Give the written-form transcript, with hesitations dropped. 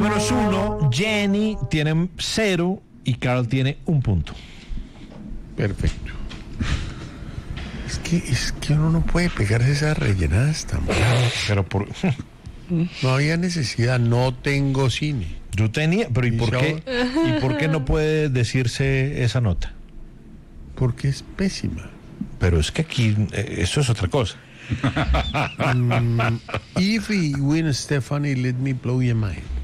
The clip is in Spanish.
-1, Jenny tiene 0 y Carl tiene 1 punto. Perfecto. Es que uno no puede pegarse esas rellenadas tampoco. Pero por... No había necesidad, no tengo cine. Yo tenía, pero ¿y por qué? ¿Y por qué no puede decirse esa nota? Porque es pésima. Pero es que aquí eso es otra cosa. If we win, Stephanie, let me blow your mind.